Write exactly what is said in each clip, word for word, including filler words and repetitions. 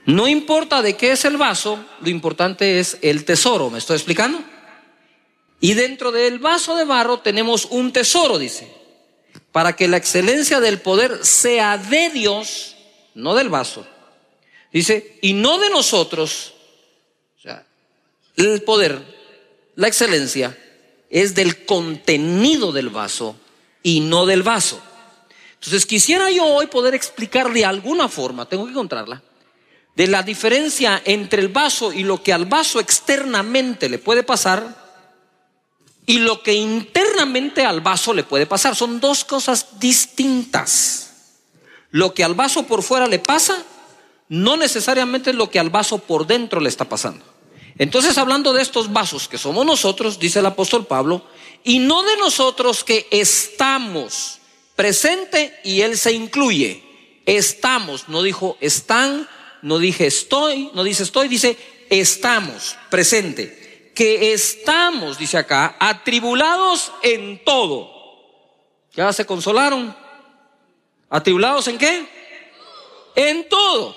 No importa de qué es el vaso, lo importante es el tesoro. ¿Me estoy explicando? Y dentro del vaso de barro tenemos un tesoro, dice, para que la excelencia del poder sea de Dios, no del vaso. Dice, y no de nosotros. O sea, el poder, la excelencia, es del contenido del vaso y no del vaso. Entonces quisiera yo hoy poder explicar de alguna forma, tengo que encontrarla, de la diferencia entre el vaso y lo que al vaso externamente le puede pasar y lo que internamente al vaso le puede pasar. Son dos cosas distintas. Lo que al vaso por fuera le pasa no necesariamente es lo que al vaso por dentro le está pasando. Entonces, hablando de estos vasos que somos nosotros, dice el apóstol Pablo, y no de nosotros que estamos presente, y él se incluye. Estamos, no dijo están, no dije estoy, no dice estoy, dice estamos, presente. Que estamos, dice acá, atribulados en todo. ¿Ya se consolaron? ¿Atribulados en qué? En todo.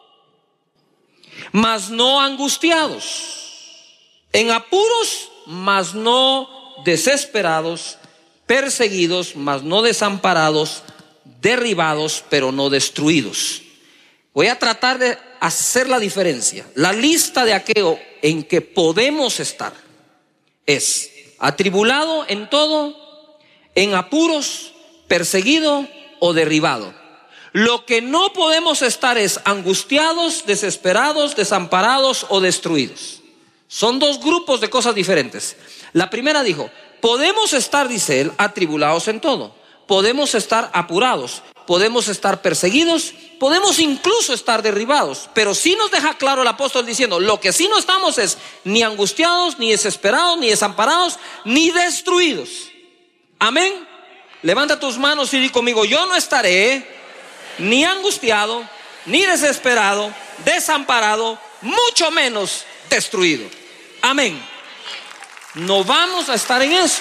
Mas no angustiados, en apuros, mas no desesperados, perseguidos, mas no desamparados, derribados, pero no destruidos. Voy a tratar de hacer la diferencia. La lista de aquello en que podemos estar es atribulado en todo, en apuros, perseguido o derribado. Lo que no podemos estar es angustiados, desesperados, desamparados o destruidos. Son dos grupos de cosas diferentes. La primera dijo, podemos estar, dice él, atribulados en todo. Podemos estar apurados, podemos estar perseguidos, podemos incluso estar derribados. Pero sí nos deja claro el apóstol diciendo, lo que sí no estamos es ni angustiados, ni desesperados, ni desamparados, ni destruidos. Amén. Levanta tus manos y di conmigo, yo no estaré ni angustiado, ni desesperado, desamparado, mucho menos destruido. Amén. No vamos a estar en eso.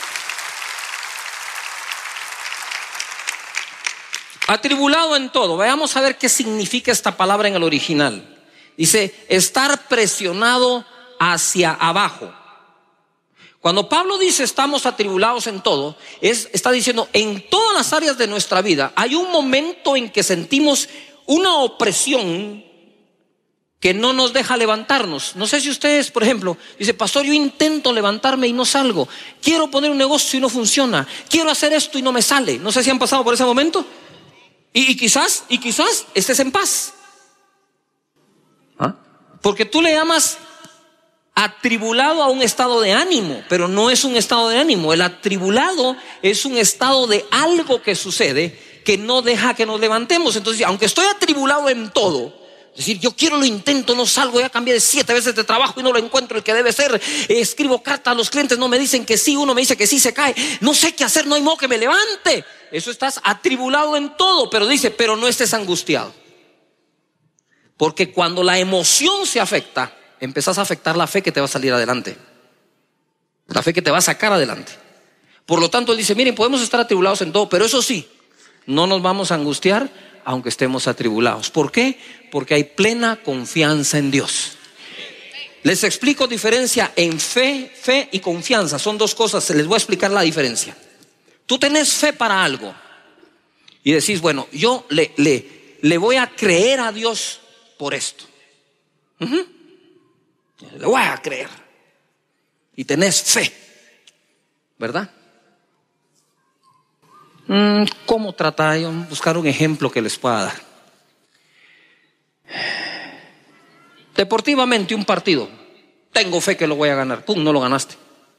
Atribulado en todo. Vayamos a ver qué significa esta palabra en el original. Dice, estar presionado hacia abajo. Cuando Pablo dice estamos atribulados en todo, es, está diciendo en todas las áreas de nuestra vida hay un momento en que sentimos una opresión que no nos deja levantarnos. No sé si ustedes, por ejemplo, dice, pastor, yo intento levantarme y no salgo. Quiero poner un negocio y no funciona. Quiero hacer esto y no me sale. No sé si han pasado por ese momento. Y, y quizás, y quizás estés en paz. ¿Ah? Porque tú le llamas atribulado a un estado de ánimo, pero no es un estado de ánimo. El atribulado es un estado de algo que sucede que no deja que nos levantemos. Entonces, aunque estoy atribulado en todo, es decir, yo quiero, lo intento, no salgo, ya cambié de siete veces de trabajo y no lo encuentro el que debe ser, escribo cartas a los clientes, no me dicen que sí, uno me dice que sí, se cae, no sé qué hacer, no hay modo que me levante. Eso, estás atribulado en todo. Pero dice, pero no estés angustiado, porque cuando la emoción se afecta, empezás a afectar la fe que te va a salir adelante, la fe que te va a sacar adelante. Por lo tanto, él dice, miren, podemos estar atribulados en todo, pero eso sí, no nos vamos a angustiar aunque estemos atribulados. ¿Por qué? Porque hay plena confianza en Dios. Les explico diferencia en fe, fe y confianza. Son dos cosas, les voy a explicar la diferencia. Tú tenés fe para algo y decís, bueno, yo le, le, le voy a creer a Dios por esto. Uh-huh. Le voy a creer. Y tenés fe, ¿verdad? ¿Cómo tratar de buscar un ejemplo que les pueda dar? Deportivamente, un partido, tengo fe que lo voy a ganar. Pum, no lo ganaste.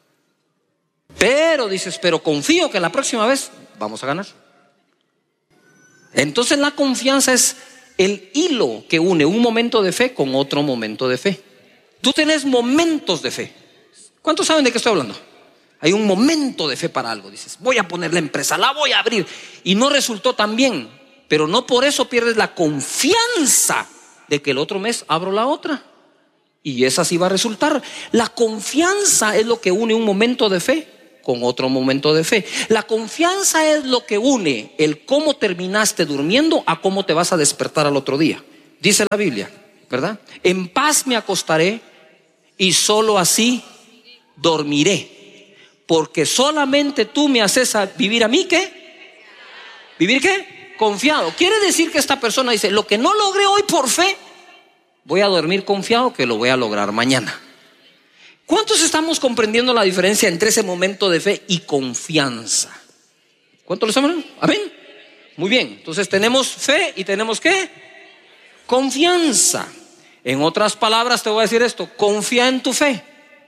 Pero dices, pero confío que la próxima vez vamos a ganar. Entonces la confianza es el hilo que une un momento de fe con otro momento de fe. Tú tenés momentos de fe. ¿Cuántos saben de qué estoy hablando? Hay un momento de fe para algo. Dices, voy a poner la empresa, la voy a abrir, y no resultó tan bien, pero no por eso pierdes la confianza de que el otro mes abro la otra y esa sí va a resultar. La confianza es lo que une un momento de fe con otro momento de fe. La confianza es lo que une el cómo terminaste durmiendo a cómo te vas a despertar al otro día. Dice la Biblia, ¿verdad? En paz me acostaré y solo así dormiré, porque solamente tú me haces a vivir a mí, ¿qué? ¿Vivir qué? Confiado. Quiere decir que esta persona dice: lo que no logré hoy por fe, voy a dormir confiado que lo voy a lograr mañana. ¿Cuántos estamos comprendiendo la diferencia entre ese momento de fe y confianza? ¿Cuántos lo saben? Amén. Muy bien. Entonces tenemos fe y tenemos ¿qué? Confianza. En otras palabras te voy a decir esto: confía en tu fe.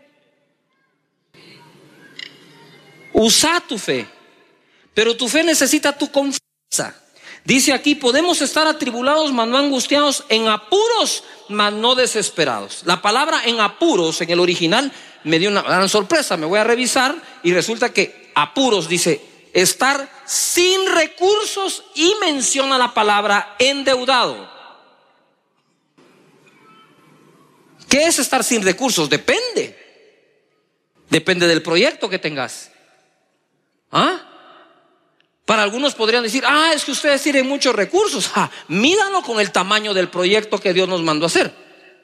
Usa tu fe, pero tu fe necesita tu confianza. Dice aquí: podemos estar atribulados, mas no angustiados, en apuros, mas no desesperados. La palabra en apuros en el original me dio una gran sorpresa. Me voy a revisar y resulta que apuros dice estar sin recursos y menciona la palabra endeudado. ¿Qué es estar sin recursos? Depende. Depende del proyecto que tengas. ¿Ah? Para algunos podrían decir: ah, es que ustedes tienen muchos recursos. Ah, mídalo con el tamaño del proyecto que Dios nos mandó a hacer.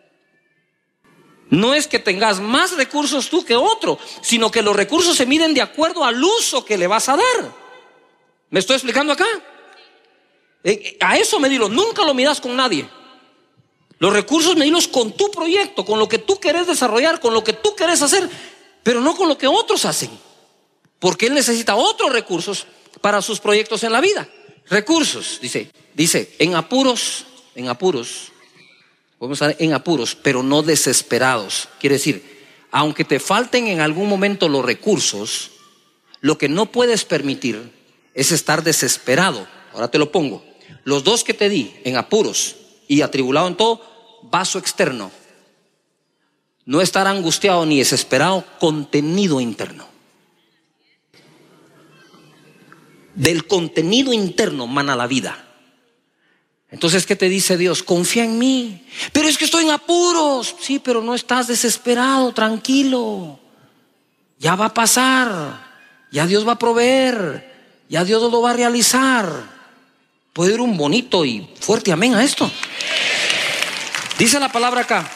No es que tengas más recursos tú que otro, sino que los recursos se miden de acuerdo al uso que le vas a dar. ¿Me estoy explicando acá? A eso medilo. Nunca lo midas con nadie. Los recursos medilos con tu proyecto, con lo que tú querés desarrollar, con lo que tú querés hacer, pero no con lo que otros hacen, porque él necesita otros recursos para sus proyectos en la vida. Recursos, dice, dice, en apuros, en apuros, vamos a ver, en apuros, pero no desesperados. Quiere decir, aunque te falten en algún momento los recursos, lo que no puedes permitir es estar desesperado. Ahora te lo pongo. Los dos que te di, en apuros y atribulado en todo, vaso externo. No estar angustiado ni desesperado, contenido interno. Del contenido interno mana la vida. Entonces, ¿qué te dice Dios? Confía en mí. Pero es que estoy en apuros. Sí, pero no estás desesperado, tranquilo. Ya va a pasar. Ya Dios va a proveer. Ya Dios lo va a realizar. Puede ir un bonito y fuerte amén a esto. Dice la palabra acá: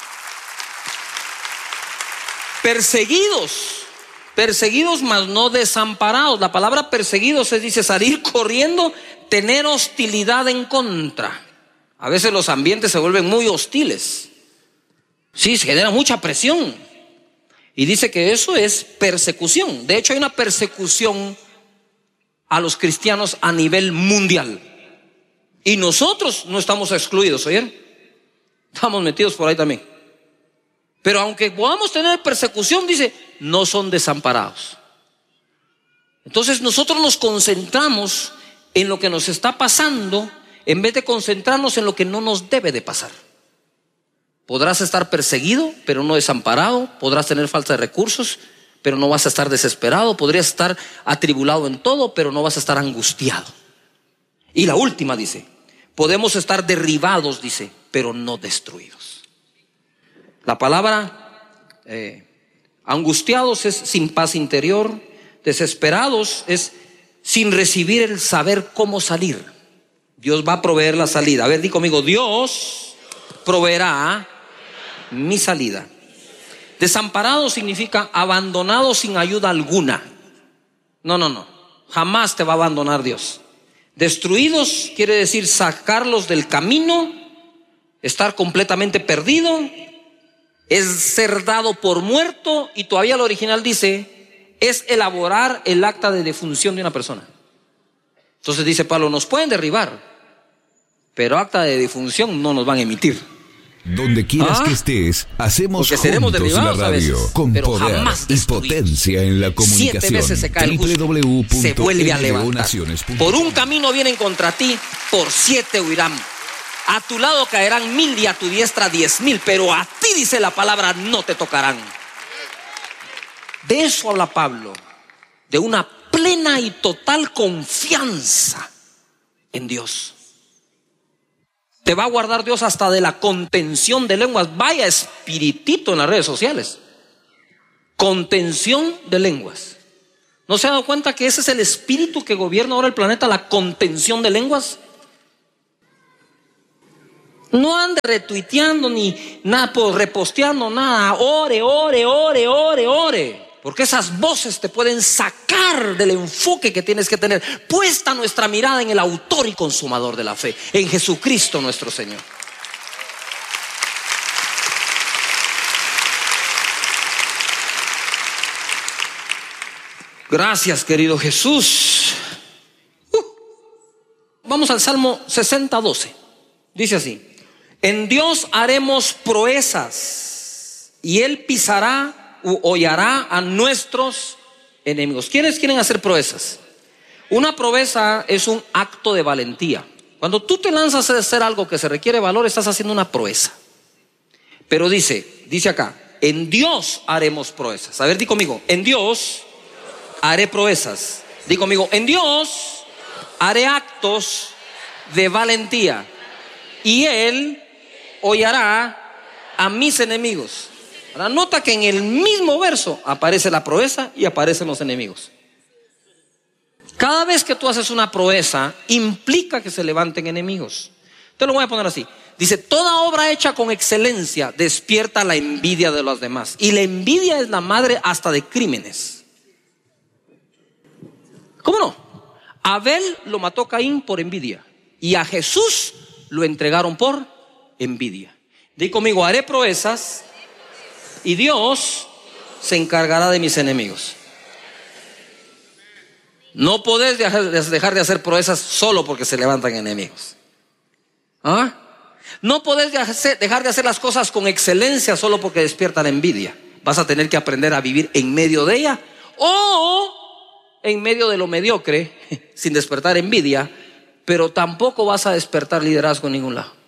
perseguidos. Perseguidos, mas no desamparados. La palabra perseguidos se dice salir corriendo, tener hostilidad en contra. A veces los ambientes se vuelven muy hostiles. Sí, se genera mucha presión. Y dice que eso es persecución. De hecho, hay una persecución a los cristianos a nivel mundial. Y nosotros no estamos excluidos, ¿oyeron? Estamos metidos por ahí también. Pero aunque podamos tener persecución, dice, no son desamparados. Entonces nosotros nos concentramos en lo que nos está pasando en vez de concentrarnos en lo que no nos debe de pasar. Podrás estar perseguido, pero no desamparado. Podrás tener falta de recursos, pero no vas a estar desesperado. Podrías estar atribulado en todo, pero no vas a estar angustiado. Y la última dice, podemos estar derribados, dice, pero no destruidos. La palabra eh, angustiados es sin paz interior, desesperados es sin recibir el saber cómo salir. Dios va a proveer la salida. A ver, di conmigo: Dios proveerá mi salida. Desamparado significa abandonado sin ayuda alguna. No, no, no. Jamás te va a abandonar Dios. Destruidos quiere decir sacarlos del camino, estar completamente perdido. Es ser dado por muerto, y todavía el original dice, es elaborar el acta de defunción de una persona. Entonces dice Pablo, nos pueden derribar, pero acta de defunción no nos van a emitir. Donde quieras ¿Ah? que estés, hacemos Porque seremos juntos la radio, veces, con poder y potencia en la comunicación. Siete veces se cae el justo, se vuelve a levantar. Por un camino vienen contra ti, por siete huirán. A tu lado caerán mil y a tu diestra diez mil, pero a ti, dice la palabra, no te tocarán. De eso habla Pablo, de una plena y total confianza en Dios. Te va a guardar Dios hasta de la contención de lenguas. Vaya espiritito en las redes sociales. Contención de lenguas. ¿No se ha dado cuenta que ese es el espíritu que gobierna ahora el planeta? La contención de lenguas. No ande retuiteando ni nada, por reposteando nada. Ore, ore, ore, ore, ore. Porque esas voces te pueden sacar del enfoque que tienes que tener. Puesta nuestra mirada en el autor y consumador de la fe, en Jesucristo nuestro Señor. Gracias, querido Jesús. Uh. Vamos al Salmo sesenta, doce. Dice así: en Dios haremos proezas y Él pisará u hollará a nuestros enemigos. ¿Quiénes quieren hacer proezas? Una proeza es un acto de valentía. Cuando tú te lanzas a hacer algo que se requiere valor, estás haciendo una proeza. Pero dice, dice acá, en Dios haremos proezas. A ver, di conmigo, en Dios haré proezas. Di conmigo, en Dios haré actos de valentía y Él hollará a mis enemigos. Ahora nota que en el mismo verso aparece la proeza y aparecen los enemigos. Cada vez que tú haces una proeza implica que se levanten enemigos. Te lo voy a poner así. Dice, toda obra hecha con excelencia despierta la envidia de los demás. Y la envidia es la madre hasta de crímenes. ¿Cómo no? Abel lo mató Caín por envidia y a Jesús lo entregaron por envidia. Di conmigo, haré proezas y Dios se encargará de mis enemigos. No podés dejar de hacer proezas solo porque se levantan enemigos. ¿Ah? No podés dejar de hacer las cosas con excelencia solo porque despierta la envidia. Vas a tener que aprender a vivir en medio de ella o en medio de lo mediocre, sin despertar envidia, pero tampoco vas a despertar liderazgo en ningún lado.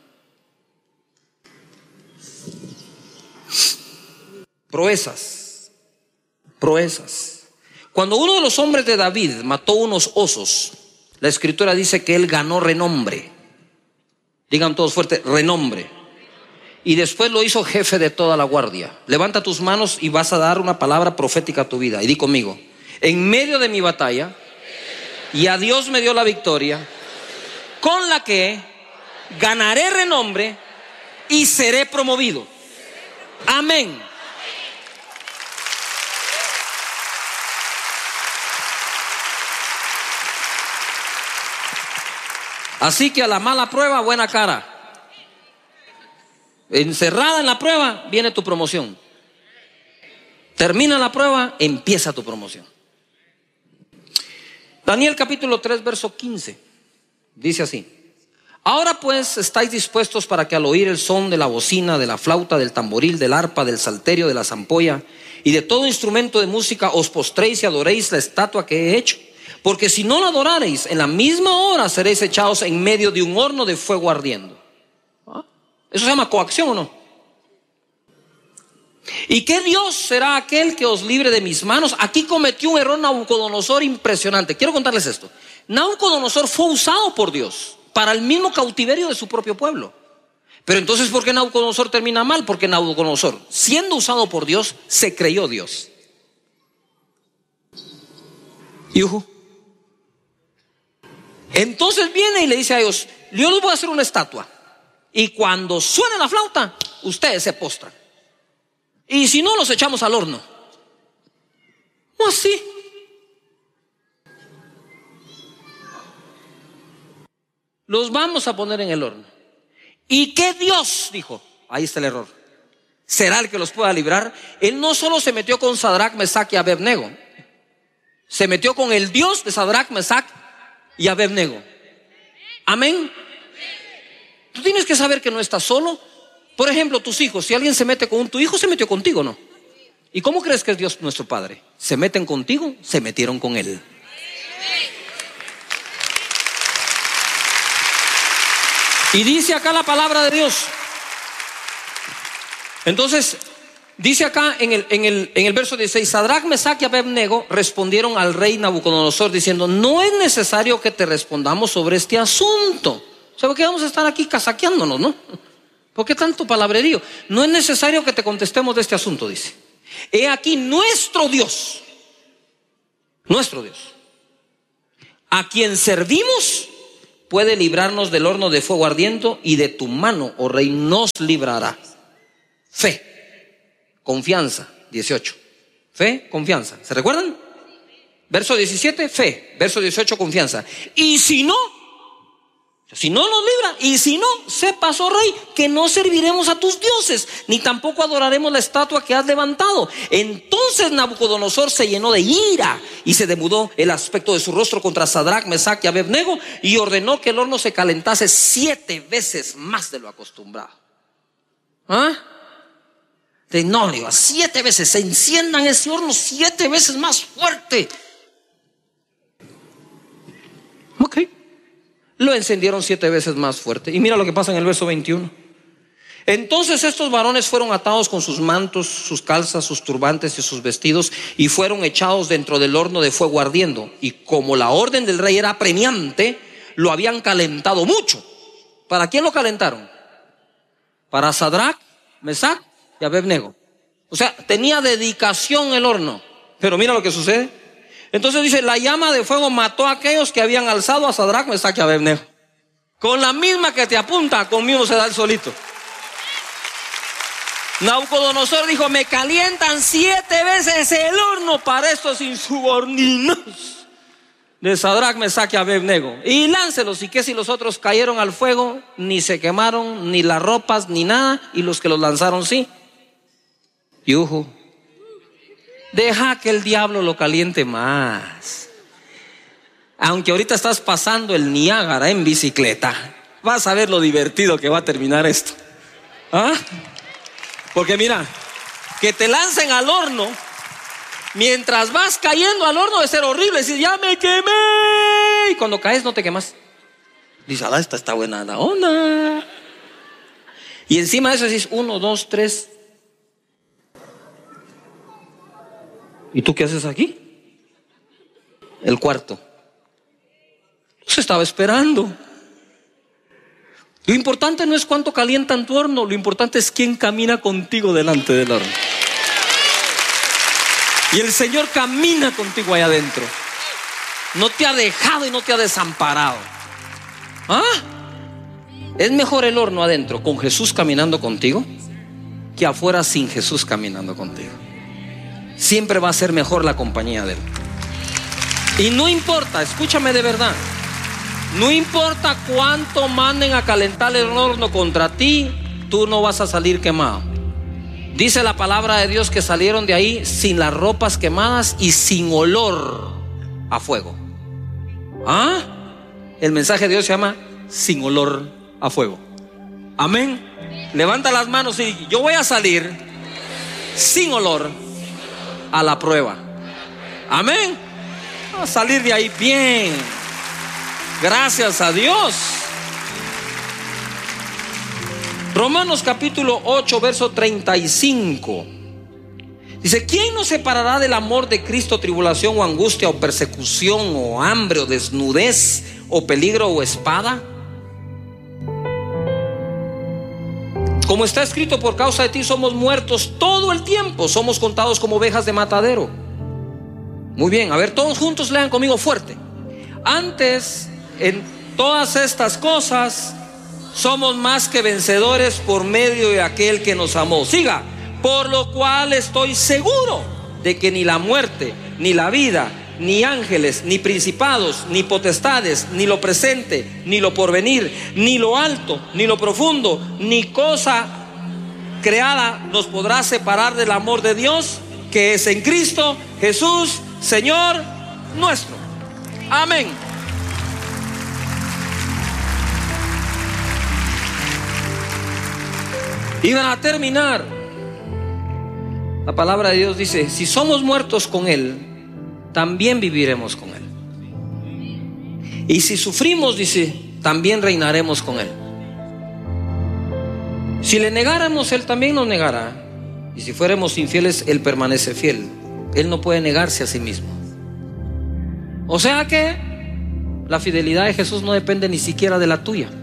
Proezas, proezas. Cuando uno de los hombres de David mató unos osos, la escritura dice que él ganó renombre. Digan todos fuerte, renombre. Y después lo hizo jefe de toda la guardia. Levanta tus manos y vas a dar una palabra profética a tu vida. Y di conmigo, en medio de mi batalla, y a Dios me dio la victoria, con la que ganaré renombre y seré promovido. Amén. Así que a la mala prueba, buena cara. Encerrada en la prueba, viene tu promoción. Termina la prueba, empieza tu promoción. Daniel capítulo tres, verso quince. Dice así: ahora pues estáis dispuestos para que al oír el son de la bocina, de la flauta, del tamboril, del arpa, del salterio, de la zampolla y de todo instrumento de música os postréis y adoréis la estatua que he hecho. Porque si no la adorareis, en la misma hora seréis echados en medio de un horno de fuego ardiendo. ¿Ah? ¿Eso se llama coacción o no? ¿Y qué Dios será aquel que os libre de mis manos? Aquí cometió un error Nabucodonosor impresionante. Quiero contarles esto. Nabucodonosor fue usado por Dios para el mismo cautiverio de su propio pueblo. Pero entonces, ¿por qué Nabucodonosor termina mal? Porque Nabucodonosor, siendo usado por Dios, se creyó Dios. Yuhu. Entonces viene y le dice a ellos: yo les voy a hacer una estatua, y cuando suene la flauta, ustedes se postran, y si no, los echamos al horno. ¿O así? Los vamos a poner en el horno. ¿Y qué Dios? Dijo, ahí está el error. ¿Será el que los pueda librar? Él no solo se metió con Sadrach, Mesach y Abednego, se metió con el Dios de Sadrach, Mesach y Abednego. Amén. Tú tienes que saber que no estás solo. Por ejemplo, tus hijos, si alguien se mete con un, tu hijo se metió contigo, ¿no? ¿Y cómo crees que es Dios nuestro Padre? ¿Se meten contigo? Se metieron con Él. Y dice acá la palabra de Dios. Entonces dice acá en el, en el, en el verso dieciséis: Sadrach, Mesach y Abednego respondieron al rey Nabucodonosor diciendo: no es necesario que te respondamos sobre este asunto. O sea, porque vamos a estar aquí casaqueándonos, ¿no? ¿Por qué tanto palabrerío? No es necesario que te contestemos de este asunto, dice. He aquí nuestro Dios, nuestro Dios, a quien servimos, puede librarnos del horno de fuego ardiendo, y de tu mano, oh rey, nos librará. Fe, confianza, dieciocho. Fe, confianza. ¿Se recuerdan? Verso diecisiete, fe. Verso dieciocho, confianza. Y si no, si no nos libra, y si no, sepas, oh rey, que no serviremos a tus dioses, ni tampoco adoraremos la estatua que has levantado. Entonces Nabucodonosor se llenó de ira y se demudó el aspecto de su rostro contra Sadrach, Mesach y Abednego, y ordenó que el horno se calentase siete veces más de lo acostumbrado. ¿Ah? De no, le digo, siete veces, se enciendan ese horno siete veces más fuerte. Ok. Lo encendieron siete veces más fuerte. Y mira lo que pasa en el verso veintiuno. Entonces estos varones fueron atados con sus mantos, sus calzas, sus turbantes y sus vestidos, y fueron echados dentro del horno de fuego ardiendo. Y como la orden del rey era apremiante, lo habían calentado mucho. ¿Para quién lo calentaron? Para Sadrach, Mesach y Abednego. O sea, tenía dedicación el horno. Pero mira lo que sucede. Entonces dice, la llama de fuego mató a aquellos que habían alzado a Sadrach, Mesach y Abednego. Con la misma que te apunta, conmigo se da el solito. Nabucodonosor dijo, me calientan siete veces el horno para estos insubordinados de Sadrach, Mesach y Abednego. Y láncelos. ¿Y qué si los otros cayeron al fuego? Ni se quemaron, ni las ropas, ni nada. Y los que los lanzaron sí. Yuhu. Deja que el diablo lo caliente más. Aunque ahorita estás pasando el Niágara en bicicleta, vas a ver lo divertido que va a terminar esto. ¿Ah? Porque mira, que te lancen al horno, mientras vas cayendo al horno, debe ser horrible. Dices, ya me quemé. Y cuando caes no te quemas. Dices, ah, esta está buena la onda. Y encima de eso dices, uno, dos, tres. ¿Y tú qué haces aquí? El cuarto. Se estaba esperando. Lo importante no es cuánto calientan tu horno, lo importante es quién camina contigo delante del horno. Y el Señor camina contigo allá adentro. No te ha dejado y no te ha desamparado. ¿Ah? Es mejor el horno adentro con Jesús caminando contigo que afuera sin Jesús caminando contigo. Siempre va a ser mejor la compañía de Él. Y no importa, escúchame de verdad, no importa cuánto manden a calentar el horno contra ti, tú no vas a salir quemado. Dice la palabra de Dios que salieron de ahí sin las ropas quemadas y sin olor a fuego. ¿Ah? El mensaje de Dios se llama sin olor a fuego. Amén. Levanta las manos y yo voy a salir sin olor a la prueba. Amén. A salir de ahí bien. Gracias a Dios. Romanos capítulo ocho, verso treinta y cinco. Dice, ¿quién nos separará del amor de Cristo? Tribulación o angustia o persecución o hambre o desnudez o peligro o espada. Como está escrito, por causa de ti somos muertos todo el tiempo, somos contados como ovejas de matadero. Muy bien, a ver, todos juntos lean conmigo fuerte. Antes, en todas estas cosas, somos más que vencedores por medio de aquel que nos amó. Siga. Por lo cual estoy seguro de que ni la muerte, ni la vida, ni ángeles, ni principados, ni potestades, ni lo presente, ni lo porvenir, ni lo alto, ni lo profundo, ni cosa creada nos podrá separar del amor de Dios que es en Cristo Jesús, Señor nuestro. Amén. Y van a terminar. La palabra de Dios dice, si somos muertos con Él, también viviremos con Él. Y si sufrimos, dice, también reinaremos con Él. Si le negáramos, Él también nos negará. Y si fuéramos infieles, Él permanece fiel. Él no puede negarse a sí mismo. O sea que la fidelidad de Jesús no depende ni siquiera de la tuya.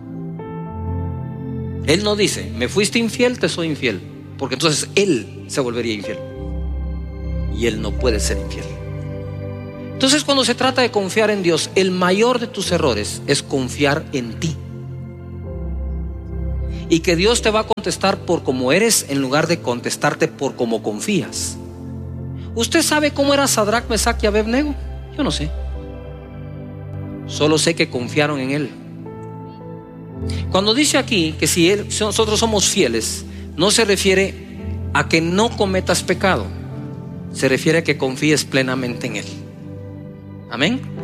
Él no dice, me fuiste infiel, te soy infiel, porque entonces Él se volvería infiel. Y Él no puede ser infiel. Entonces Entonces, cuando se trata de confiar en Dios, el mayor de tus errores es confiar en ti. Y que Dios te va a contestar por cómo eres en lugar de contestarte por cómo confías. ¿Usted sabe cómo era Sadrac, Mesac y Abednego? Yo no sé. Solo sé que confiaron en Él. Cuando dice aquí que si, él, si nosotros somos fieles, no se refiere a que no cometas pecado, se refiere a que confíes plenamente en Él. Amén.